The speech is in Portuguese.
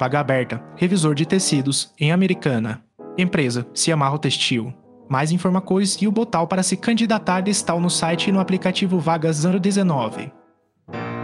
Vaga aberta, revisor de tecidos, em Americana. Empresa, Ciamarro Textil. Mais informações e o botão para se candidatar está no site e no aplicativo Vagas 019.